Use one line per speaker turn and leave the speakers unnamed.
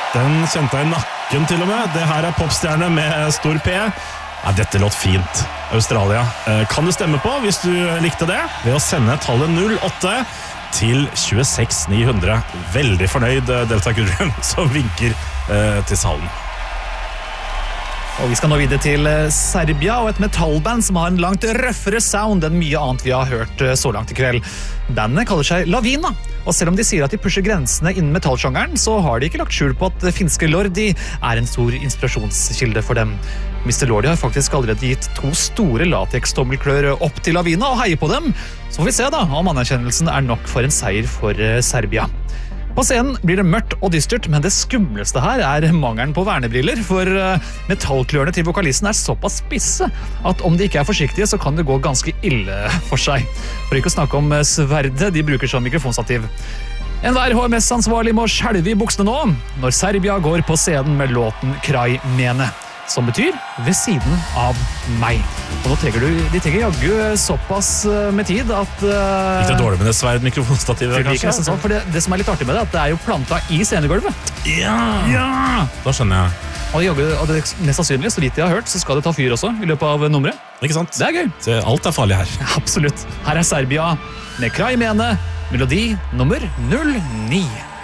Den kjente jeg i nakken til og med. Det her popstjerne med stor P. Ja, dette låt fint. Australia. Kan du stemme på hvis du likte det? Ved å sende tallet 08 til 26900. Veldig fornøyd, Delta Gudrun, som vinker til salen.
Og vi skal nå videre til Serbia og et metallband som har en langt røffere sound enn mye annet vi har hørt så langt i kveld. Bandet kaller seg Lavina, og selv om de sier at de pusher grensene innen metallsjangeren, så har de ikke lagt skjul på at finske Lordi er en stor inspirasjonskilde for dem. Mr. Lordi har faktisk allerede gitt 2 store latex-tommelklør opp til Lavina og heier på dem. Så får vi se da om anerkjennelsen er nok for en seier for Serbia. På scenen blir det mørkt og dystert, men det skumleste her er mangelen på vernebriller, for metallklørene til vokalisten er såpass spisse at om de ikke er forsiktige, så kan det gå ganske ille for seg. For ikke å snakke om sverdet de bruker som mikrofonstativ. Enhver HMS-ansvarlig må skjelve i buksene nå, når Serbia går på scenen med låten Kraj Mene, som betyr ved siden av meg. Og nå de trenger jaggu såpass med tid at
Gikk det dårlig med det sverd-mikrofonstativet, kanskje?
Sånn, for det som er litt artig med det, at det er jo plantet i scenegulvet.
Ja! Da skjønner jeg.
Og det mest sannsynlig, så vidt jeg har hørt, så skal det ta fyr også i løpet av nummeret.
Ikke sant?
Det er gøy.
Så alt er farlig her.
Absolutt. Her er Serbia med Kraj Mene, melodi nummer 09.